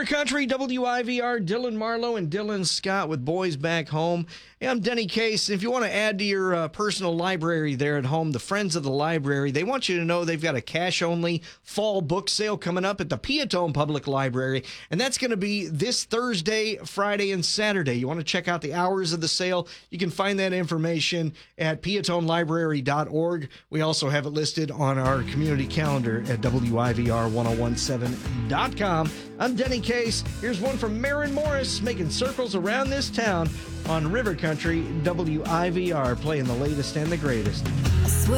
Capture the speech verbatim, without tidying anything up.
River Country, W I V R, Dylan Marlowe and Dylan Scott with Boys Back Home. Hey, I'm Denny Case. If you want to add to your uh, personal library there at home, the Friends of the Library, they want you to know they've got a cash-only fall book sale coming up at the Piatone Public Library, and that's going to be this Thursday, Friday, and Saturday. You want to check out the hours of the sale? You can find that information at piatone library dot org. We also have it listed on our community calendar at W I V R ten seventeen dot com. I'm Denny Case. Here's one from Maren Morris making circles around this town on River Country, W I V R, playing the latest and the greatest.